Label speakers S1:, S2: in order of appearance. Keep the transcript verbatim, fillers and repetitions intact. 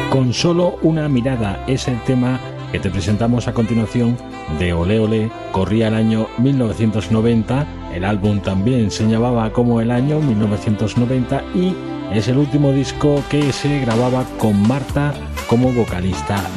S1: Con solo una mirada es el tema que te presentamos a continuación de Olé Olé. Corría el año mil novecientos noventa, el álbum también se llamaba como el año mil novecientos noventa y es el último disco que se grababa con Marta como vocalista.